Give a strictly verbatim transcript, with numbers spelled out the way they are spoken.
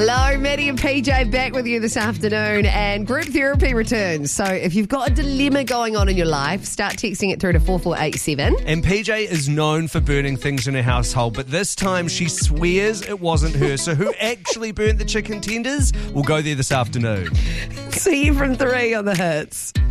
Hello, Maddie and P J back with you this afternoon, and group therapy returns. So if you've got a dilemma going on in your life, start texting it through to four four eight seven. And P J is known for burning things in her household, but this time she swears it wasn't her. So who actually burnt the chicken tenders? We'll go there this afternoon. See you from three on the Hits.